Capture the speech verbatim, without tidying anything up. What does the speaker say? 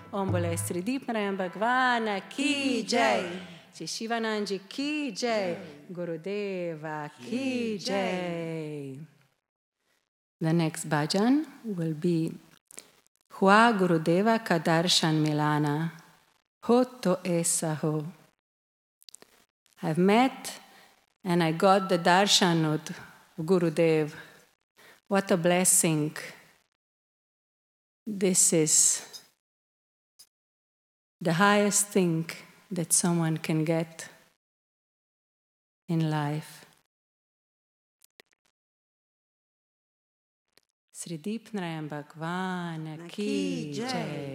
Om Bole Sri Deepnarayan Bhagwan Ki Jai. Shri Shivananji Ki Jai. Gurudeva Ki Jai. The next bhajan will be Hua Gurudeva Ka Darshan Milana. Ho to aisa ho. I've met and I got the darshan of Gurudev. What a blessing. This is the highest thing that someone can get in life. Sri Deepnarayan Bhagwan Ki Jai.